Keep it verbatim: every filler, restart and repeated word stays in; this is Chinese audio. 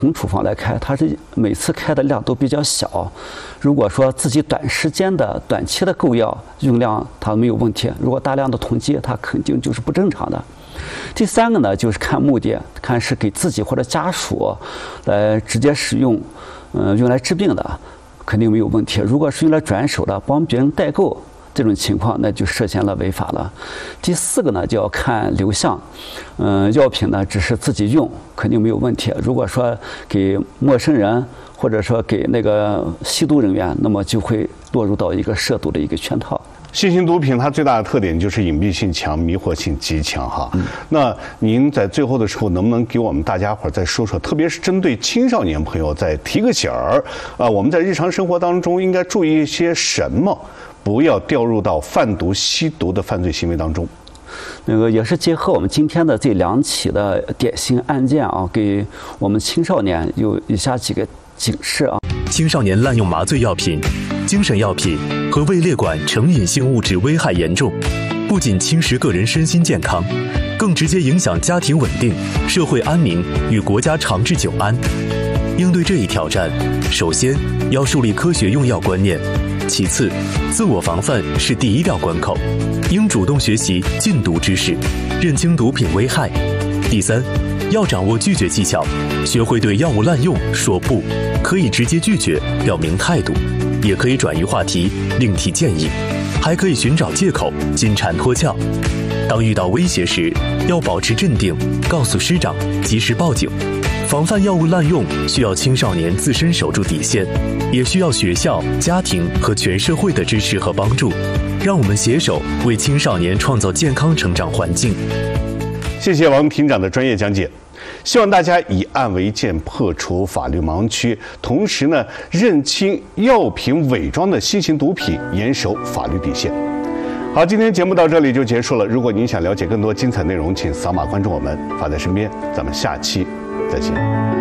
从处方来开，它是每次开的量都比较小。如果说自己短时间的、短期的购药用量它没有问题，如果大量的囤积，它肯定就是不正常的。第三个呢，就是看目的，看是给自己或者家属来直接使用，嗯、呃，用来治病的，肯定没有问题。如果是用来转手的，帮别人代购，这种情况那就涉嫌了违法了。第四个呢，就要看流向，嗯、呃，药品呢只是自己用，肯定没有问题。如果说给陌生人或者说给那个吸毒人员，那么就会落入到一个涉毒的一个圈套。 新型毒品它最大的特点就是隐蔽性强、迷惑性极强哈。嗯、那您在最后的时候，能不能给我们大家伙再说说，特别是针对青少年朋友，再提个醒儿啊？我们在日常生活当中应该注意一些什么，不要掉入到贩毒、吸毒的犯罪行为当中。 那个也是结合我们今天的这两起的典型案件啊，给我们青少年有以下几个警示啊。 青少年滥用麻醉药品、精神药品和胃裂管成瘾性物质危害严重，不仅侵蚀个人身心健康，更直接影响家庭稳定、社会安宁与国家长治久安。应对这一挑战，首先要树立科学用药观念，其次，自我防范是第一道关口，应主动学习禁毒知识，认清毒品危害。第三，要掌握拒绝技巧，学会对药物滥用说不，可以直接拒绝，表明态度，也可以转移话题，另提建议，还可以寻找借口，金蝉脱壳。当遇到威胁时，要保持镇定，告诉师长，及时报警。防范药物滥用需要青少年自身守住底线，也需要学校、家庭和全社会的支持和帮助。让我们携手为青少年创造健康成长环境。 谢谢王庭长的专业讲解，希望大家以案为鉴，破除法律盲区，同时呢，认清药品伪装的新型毒品，严守法律底线。好，今天节目到这里就结束了。如果您想了解更多精彩内容，请扫码关注我们，法在身边。咱们下期再见。